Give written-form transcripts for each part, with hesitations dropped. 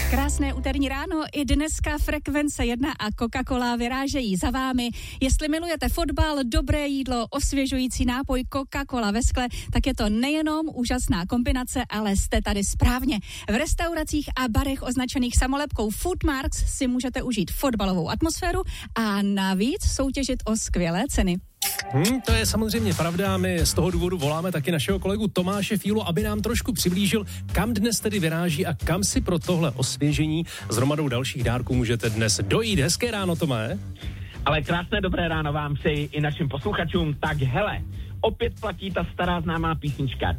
Krásné úterní ráno, i dneska Frekvence 1 a Coca-Cola vyrážejí za vámi. Jestli milujete fotbal, dobré jídlo, osvěžující nápoj Coca-Cola ve skle, tak je to nejenom úžasná kombinace, ale jste tady správně. V restauracích a barech označených samolepkou Foodmarks si můžete užít fotbalovou atmosféru a navíc soutěžit o skvělé ceny. To je samozřejmě pravda, my z toho důvodu voláme taky našeho kolegu Tomáše Fílu, aby nám trošku přiblížil, kam dnes tedy vyráží a kam si pro tohle osvěžení s hromadou dalších dárků můžete dnes dojít. Hezké ráno, Tomé. Ale krásné dobré ráno vám přeji i našim posluchačům. Tak hele, opět platí ta stará známá písnička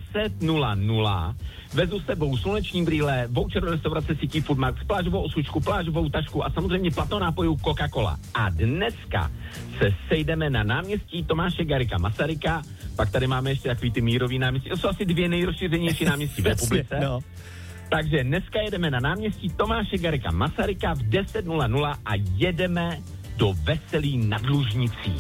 10:00. Vezu s sebou sluneční brýle, voucher do restaurace sítí Foodmarks, plážovou osučku, plážovou tašku a samozřejmě platno nápojů Coca-Cola. A dneska se sejdeme na náměstí Tomáše Garrigua Masaryka, pak tady máme ještě takový ty mírový náměstí, to jsou asi 2 nejrozšířenější náměstí v republice. No. Takže dneska jedeme na náměstí Tomáše Garrigua Masaryka v 10:00 a jedeme do Veselí nad Lužnicí.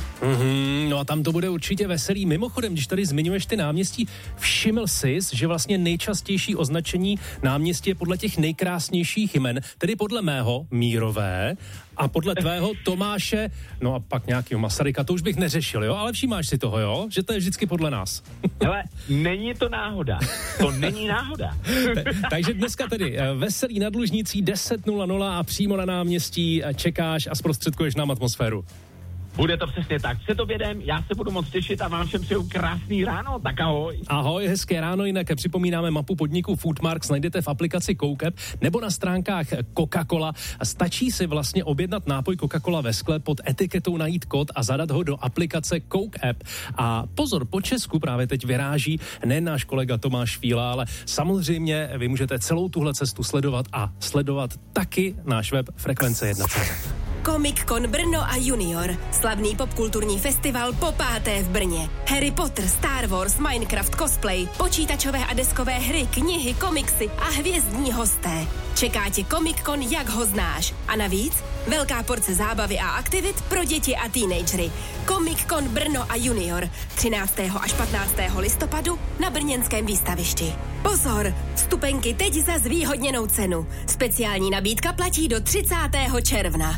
No a tam to bude určitě veselý. Mimochodem, když tady zmiňuješ ty náměstí, všiml jsi, že vlastně nejčastější označení náměstí je podle těch nejkrásnějších jmen, tedy podle mého Mírové a podle tvého Tomáše, no a pak nějakýho Masaryka, to už bych neřešil, jo? Ale všímáš si toho, jo? Že to je vždycky podle nás. Hele, není to náhoda. To není náhoda. Takže dneska tedy Veselí nad Lužnicí 10:00 a přímo na náměstí čekáš a zprostředkuješ nám atmosféru. Bude to přesně tak. Před obědem, já se budu moc těšit a vám všem přeju krásný ráno, tak ahoj. Ahoj, hezké ráno, jinak připomínáme mapu podniku Foodmarks, najdete v aplikaci Coke App nebo na stránkách Coca-Cola. Stačí si vlastně objednat nápoj Coca-Cola ve skle, pod etiketou najít kód a zadat ho do aplikace Coke App. A pozor, po Česku právě teď vyráží nejen náš kolega Tomáš Fíla, ale samozřejmě vy můžete celou tuhle cestu sledovat a sledovat taky náš web Frekvence1.cz. Comic-Con Brno a Junior. Slavný popkulturní festival po 5. v Brně. Harry Potter, Star Wars, Minecraft, cosplay, počítačové a deskové hry, knihy, komiksy a hvězdní hosté. Čeká tě Comic-Con, jak ho znáš. A navíc velká porce zábavy a aktivit pro děti a teenagery. Comic-Con Brno a Junior. 13. až 15. listopadu na brněnském výstavišti. Pozor, vstupenky teď za zvýhodněnou cenu. Speciální nabídka platí do 30. června.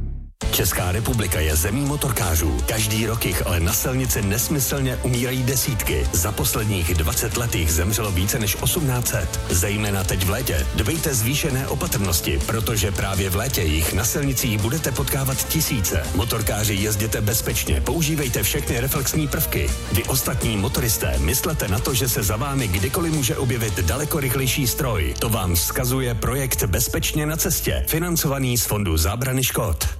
Česká republika je zemí motorkářů. Každý rok jich ale na silnici nesmyslně umírají desítky. Za posledních 20 let jich zemřelo více než 1800. Zejména teď v létě dbejte zvýšené opatrnosti, protože právě v létě jich na silnicích budete potkávat tisíce. Motorkáři, jezděte bezpečně, používejte všechny reflexní prvky. Vy ostatní motoristé, myslete na to, že se za vámi kdykoliv může objevit daleko rychlejší stroj. To vám vzkazuje projekt Bezpečně na cestě, financovaný z Fondu zábrany škod.